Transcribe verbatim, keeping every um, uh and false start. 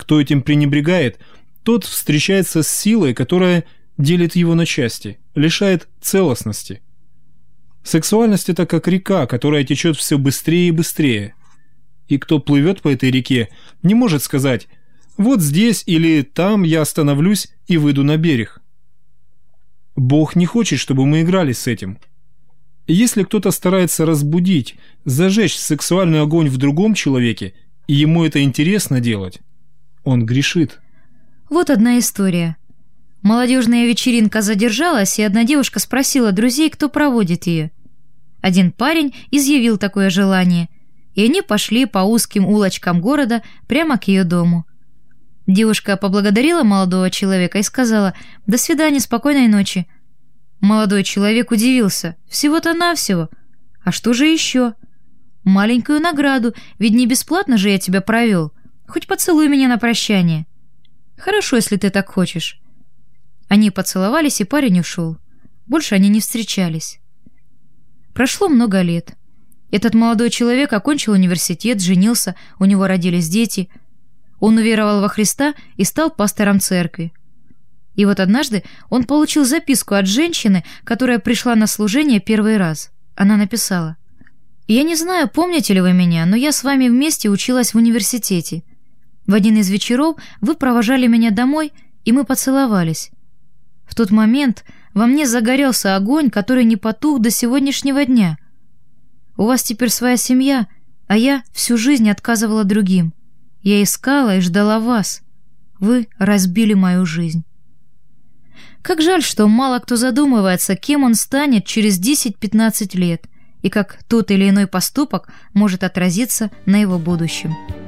Кто этим пренебрегает, тот встречается с силой, которая делит его на части, лишает целостности. Сексуальность – это как река, которая течет все быстрее и быстрее. И кто плывет по этой реке, не может сказать «вот здесь или там я остановлюсь и выйду на берег». Бог не хочет, чтобы мы играли с этим. Если кто-то старается разбудить, зажечь сексуальный огонь в другом человеке, и ему это интересно делать, он грешит. Вот одна история. Молодежная вечеринка задержалась, и одна девушка спросила друзей, кто проводит ее. Один парень изъявил такое желание, и они пошли по узким улочкам города прямо к ее дому. Девушка поблагодарила молодого человека и сказала «До свидания, спокойной ночи». Молодой человек удивился. Всего-то навсего. А что же еще? Маленькую награду, ведь не бесплатно же я тебя провел. Хоть поцелуй меня на прощание. Хорошо, если ты так хочешь. Они поцеловались, и парень ушел. Больше они не встречались. Прошло много лет. Этот молодой человек окончил университет, женился, у него родились дети. Он уверовал во Христа и стал пастором церкви. И вот однажды он получил записку от женщины, которая пришла на служение первый раз. Она написала: «Я не знаю, помните ли вы меня, но я с вами вместе училась в университете. В один из вечеров вы провожали меня домой, и мы поцеловались. В тот момент во мне загорелся огонь, который не потух до сегодняшнего дня. У вас теперь своя семья, а я всю жизнь отказывала другим. Я искала и ждала вас. Вы разбили мою жизнь». Как жаль, что мало кто задумывается, кем он станет через десять-пятнадцать лет, и как тот или иной поступок может отразиться на его будущем.